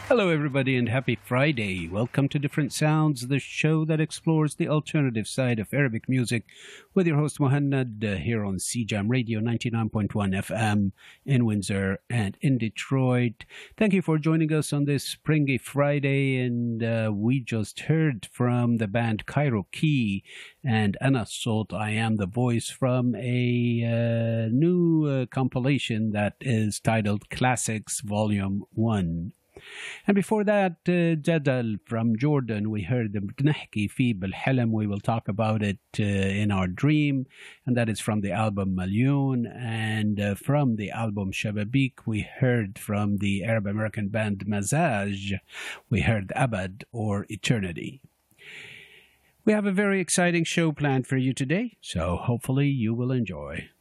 Hello, everybody, and happy Friday. Welcome to Different Sounds, the show that explores the alternative side of Arabic music with your host, Mohannad, here on CJAM Radio 99.1 FM in Windsor and in Detroit. Thank you for joining us on this springy Friday. And we just heard from the band Cairo Key and Ana Sot, I Am the Voice, from a new compilation that is titled Classics Volume 1. And before that, Jadal from Jordan, we heard بنحكي فيه بالحلم. We will talk about it in our dream, and that is from the album Malyoun. And from the album Shababik, we heard from the Arab American band Mazaj, we heard Abad or Eternity. We have a very exciting show planned for you today, so hopefully you will enjoy.